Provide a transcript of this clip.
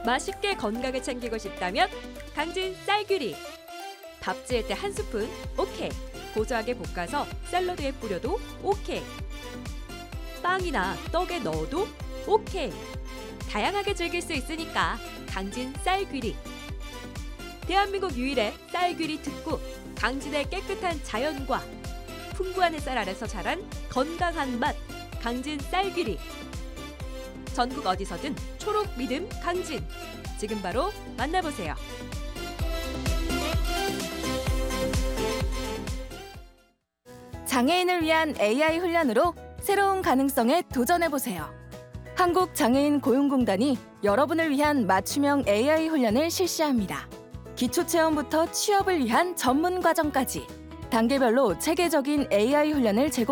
맛있게 건강을 챙기고 싶다면 강진 쌀귀리. 밥 지을 때 한 스푼 오케이. 고소하게 볶아서 샐러드에 뿌려도 오케이. 빵이나 떡에 넣어도 오케이. 다양하게 즐길 수 있으니까 강진 쌀귀리. 대한민국 유일의 쌀귀리 특구, 강진의 깨끗한 자연과 풍부한 햇살 아래서 자란 건강한 맛, 강진 쌀귀리. 전국 어디서든 초록 믿음 강진. 지금 바로 만나보세요. 장애인을 위한 AI 훈련으로 새로운 가능성에 도전해보세요. 한국장애인고용공단이 여러분을 위한 맞춤형 AI 훈련을 실시합니다. 기초체험부터 취업을 위한 전문 과정까지 단계별로 체계적인 AI 훈련을 제공합니다.